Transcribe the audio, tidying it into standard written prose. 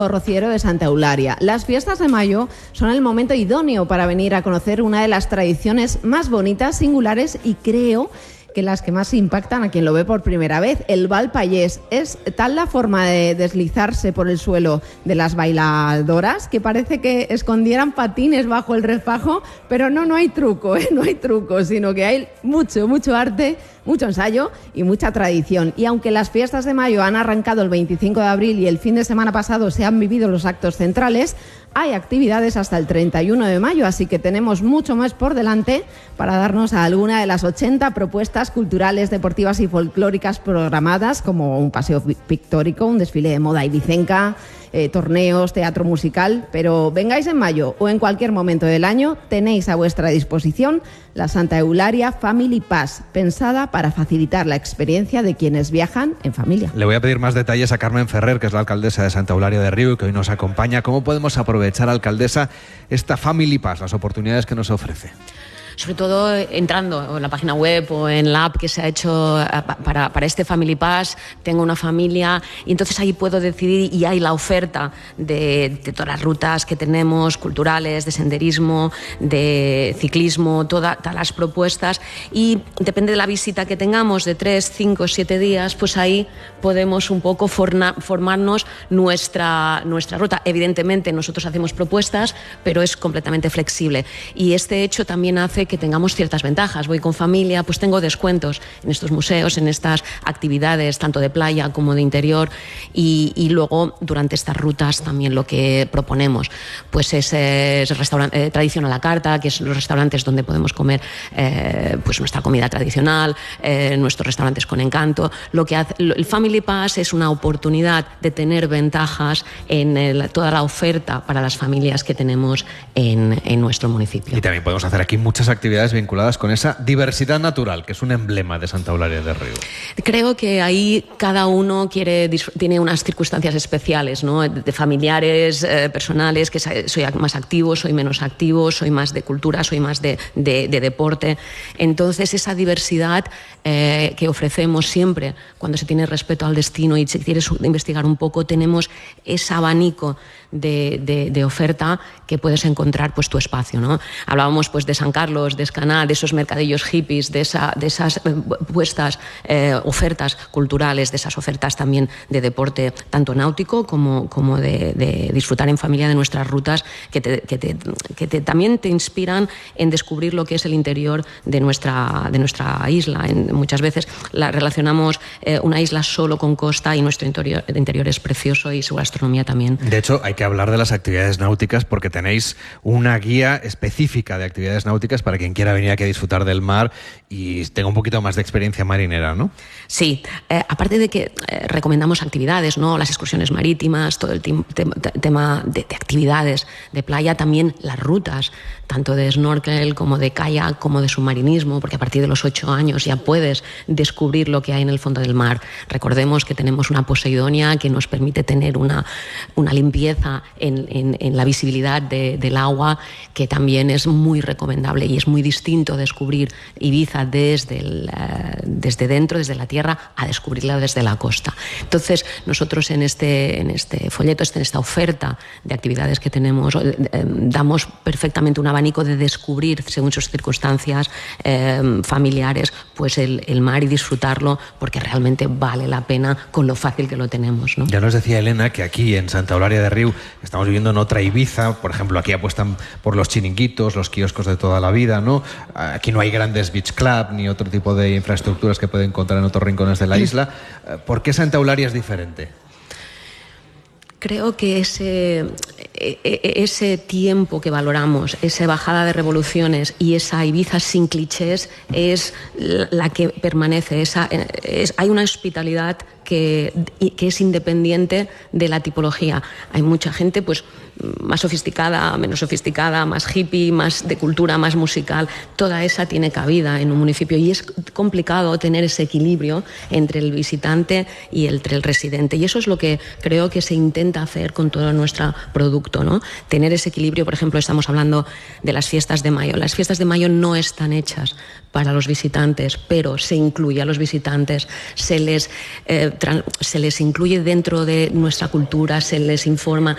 Rociero de Santa Eularia. Las fiestas de mayo son el momento idóneo para venir a conocer una de las tradiciones más bonitas, singulares y creo que las que más impactan a quien lo ve por primera vez. El Bal Pallés. Es tal la forma de deslizarse por el suelo de las bailadoras que parece que escondieran patines bajo el refajo, pero no hay truco, no hay truco, sino que hay mucho arte, mucho ensayo y mucha tradición. Y aunque las fiestas de mayo han arrancado el 25 de abril y el fin de semana pasado se han vivido los actos centrales, hay actividades hasta el 31 de mayo, así que tenemos mucho más por delante para darnos a alguna de las 80 propuestas culturales, deportivas y folclóricas programadas, como un paseo pictórico, un desfile de moda ibicenca, torneos, teatro musical. Pero vengáis en mayo o en cualquier momento del año, tenéis a vuestra disposición la Santa Eularia Family Pass, pensada para facilitar la experiencia de quienes viajan en familia. Le voy a pedir más detalles a Carmen Ferrer, que es la alcaldesa de Santa Eularia de Riu y que hoy nos acompaña. ¿Cómo podemos aprovechar, alcaldesa, esta Family Pass, las oportunidades que nos ofrece? Sobre todo entrando en la página web o en la app que se ha hecho para este Family Pass, tengo una familia y entonces ahí puedo decidir y hay la oferta de todas las rutas que tenemos, culturales, de senderismo, de ciclismo, todas las propuestas, y depende de la visita que tengamos de 3, 5, 7 días, pues ahí podemos un poco formarnos nuestra ruta. Evidentemente nosotros hacemos propuestas, pero es completamente flexible y este hecho también hace que tengamos ciertas ventajas. Voy con familia, pues tengo descuentos en estos museos, en estas actividades, tanto de playa como de interior, y luego durante estas rutas también lo que proponemos pues es tradición a la carta, que es los restaurantes donde podemos comer pues nuestra comida tradicional, nuestros restaurantes con encanto. Lo que hace el Family Pass es una oportunidad de tener ventajas en toda la oferta para las familias que tenemos en nuestro municipio. Y también podemos hacer aquí muchas actividades vinculadas con esa diversidad natural, que es un emblema de Santa Eularia de Riu. Creo que ahí cada uno tiene unas circunstancias especiales, ¿no? De familiares, personales, que soy más activo, soy menos activo, soy más de cultura, soy más de deporte. Entonces esa diversidad que ofrecemos siempre cuando se tiene respeto al destino y si quieres investigar un poco, tenemos ese abanico de oferta que puedes encontrar pues tu espacio, ¿no? Hablábamos pues de San Carlos, de Escaná, de esos mercadillos hippies, de esas puestas ofertas culturales, de esas ofertas también de deporte tanto náutico como de disfrutar en familia de nuestras rutas que también te inspiran en descubrir lo que es el interior de nuestra isla. Muchas veces la relacionamos una isla solo con costa y nuestro interior es precioso y su gastronomía también. De hecho, hay que hablar de las actividades náuticas porque tenéis una guía específica de actividades náuticas para quien quiera venir aquí a disfrutar del mar y tenga un poquito más de experiencia marinera, ¿no? Sí, aparte de que recomendamos actividades, ¿no? Las excursiones marítimas, todo el tema de actividades de playa, también las rutas, tanto de snorkel como de kayak, como de submarinismo, porque a partir de los 8 años ya puedes descubrir lo que hay en el fondo del mar. Recordemos que tenemos una Poseidonia que nos permite tener una limpieza en la visibilidad del agua, que también es muy recomendable y es muy distinto descubrir Ibiza desde dentro, desde la tierra, a descubrirla desde la costa. Entonces, nosotros en este folleto, en esta oferta de actividades que tenemos, damos perfectamente un abanico de descubrir, según sus circunstancias familiares, pues el mar y disfrutarlo, porque realmente vale la pena con lo fácil que lo tenemos, ¿no? Ya nos decía Elena que aquí en Santa Eularia de Riu estamos viviendo en otra Ibiza. Por ejemplo, aquí apuestan por los chiringuitos, los kioscos de toda la vida, ¿no? Aquí no hay grandes beach club ni otro tipo de infraestructuras que pueden encontrar en otros rincones de la isla. ¿Por qué Santa Eularia es diferente? Creo que ese tiempo que valoramos, esa bajada de revoluciones y esa Ibiza sin clichés es la que permanece. Hay una hospitalidad que es independiente de la tipología. Hay mucha gente pues más sofisticada, menos sofisticada, más hippie, más de cultura, más musical. Toda esa tiene cabida en un municipio y es complicado tener ese equilibrio entre el visitante y entre el residente. Y eso es lo que creo que se intenta hacer con todo nuestro producto, ¿no? Tener ese equilibrio. Por ejemplo, estamos hablando de las fiestas de mayo. Las fiestas de mayo no están hechas para los visitantes, pero se incluye a los visitantes, se les se les incluye dentro de nuestra cultura, se les informa